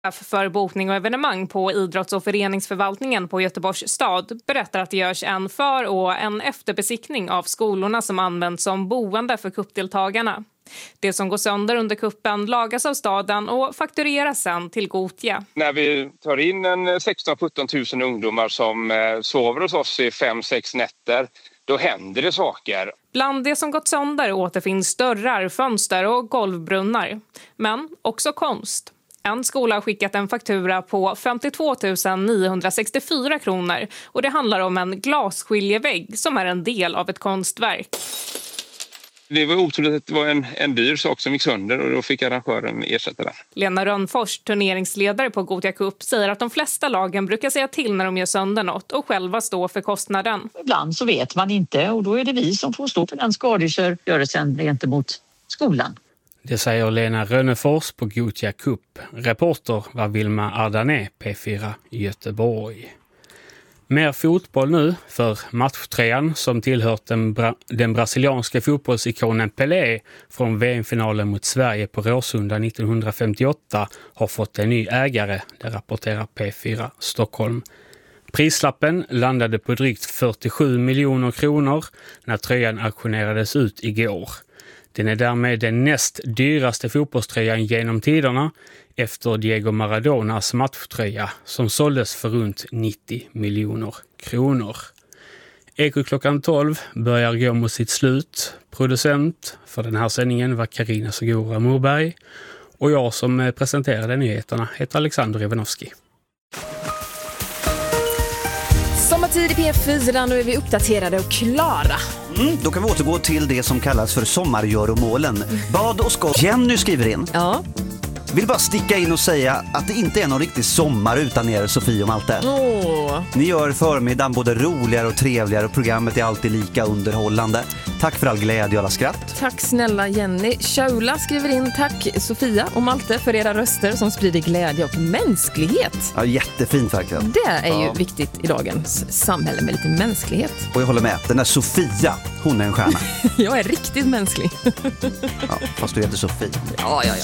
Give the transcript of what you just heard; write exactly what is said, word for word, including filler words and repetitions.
För bokning och evenemang på idrotts- och föreningsförvaltningen på Göteborgs stad berättar att det görs en för- och en efterbesiktning av skolorna som används som boende för kuppdeltagarna. Det som går sönder under kuppen lagas av staden och faktureras sen till Gothia. När vi tar in en sexton till sjutton tusen ungdomar som sover hos oss i fem sex nätter, då händer det saker. Bland det som gått sönder återfinns dörrar, fönster och golvbrunnar. Men också konst. En skola har skickat en faktura på femtiotvå tusen niohundrasextiofyra kronor och det handlar om en glasskiljevägg som är en del av ett konstverk. Det var otroligt att det var en, en dyr sak som gick sönder och då fick arrangören ersätta den. Lena Rönnfors, turneringsledare på Gothia Cup, säger att de flesta lagen brukar säga till när de gör sönder något och själva stå för kostnaden. Ibland så vet man inte och då är det vi som får stå för den skadegörelsen gentemot skolan. Det säger Lena Rönnefors på Gothia Cup. Reporter var Vilma Ardané, P fyra Göteborg. Mer fotboll nu för matchtrean som tillhört den, bra- den brasilianska fotbollsikonen Pelé från V M-finalen mot Sverige på Råsunda nittonhundrafemtioåtta har fått en ny ägare, det rapporterar P fyra Stockholm. Prislappen landade på drygt fyrtiosju miljoner kronor när tröjan auktionerades ut igår. Den är därmed den näst dyraste fotbollströjan genom tiderna efter Diego Maradonas matchtröja som såldes för runt nittio miljoner kronor. Eko klockan tolv börjar gå mot sitt slut. Producent för den här sändningen var Karina Segura Morberg och jag som presenterade nyheterna heter Alexander Ivanovski. Sommartid i P fyra, nu är vi uppdaterade och klara. Mm, då kan vi återgå till det som kallas för sommargöromålen. Bad och skott. Jenny skriver in. Ja. Vill bara sticka in och säga att det inte är någon riktig sommar utan er, Sofie och Malte. Åh. Ni gör förmiddagen både roligare och trevligare och programmet är alltid lika underhållande. Tack för all glädje och alla skratt. Tack snälla Jenny. Shaula skriver in tack Sofia och Malte för era röster som sprider glädje och mänsklighet. Ja, jättefint verkligen. Det är ju ja. viktigt i dagens samhälle med lite mänsklighet. Och jag håller med, den där Sofia, hon är en stjärna. Jag är riktigt mänsklig. Ja, fast du heter Sofie. Ja, ja, ja.